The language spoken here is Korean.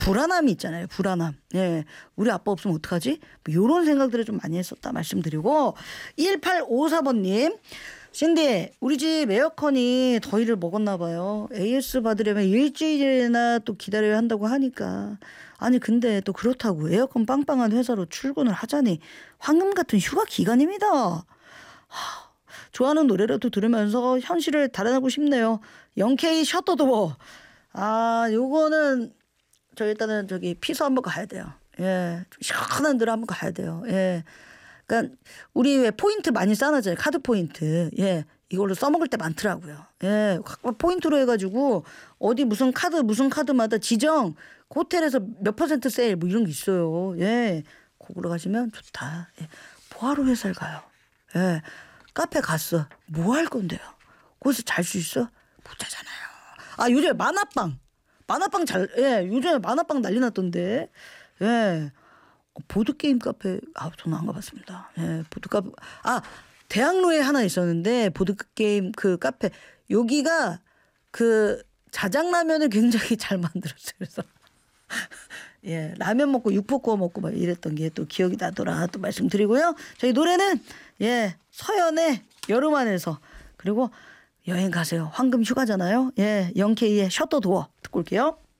불안함이 있잖아요. 불안함. 예. 우리 아빠 없으면 어떡하지? 뭐 요런 생각들을 좀 많이 했었다 말씀드리고 1854번님. 신디 우리 집 에어컨이 더위를 먹었나 봐요. AS 받으려면 일주일이나 또 기다려야 한다고 하니까. 아니 근데 또 그렇다고 에어컨 빵빵한 회사로 출근을 하자니 황금 같은 휴가 기간입니다. 좋아하는 노래라도 들으면서 현실을 달아나고 싶네요. 0K 셔터도어. 요거는 저 일단은 저기 피서 한번 가야 돼요. 예, 좀 시원한 데로 한번 가야 돼요. 예, 그러니까 우리 왜 포인트 많이 쌓아놨잖아요. 카드 포인트. 예, 이걸로 써먹을 때 많더라고요. 예, 포인트로 해가지고 어디 무슨 카드마다 지정 호텔에서 몇 % 세일 뭐 이런 게 있어요. 예, 거기로 가시면 좋다. 예, 뭐하러 회사를 가요? 예, 카페 갔어. 뭐 할 건데요? 거기서 잘 수 있어? 못 자잖아요. 요즘에 만화방 요즘에 만화방 난리 났던데. 예. 보드게임 카페, 저는 안 가봤습니다. 예, 보드카페. 대학로에 하나 있었는데, 보드게임 그 카페. 여기가 그 자장라면을 굉장히 잘 만들었어요. 그래서. 예, 라면 먹고 육포 구워 먹고 막 이랬던 게 또 기억이 나더라. 또 말씀드리고요. 저희 노래는, 예, 서연의 여름 안에서. 그리고 여행 가세요. 황금 휴가잖아요. 예, 0K의 셔터 도어 듣고 올게요.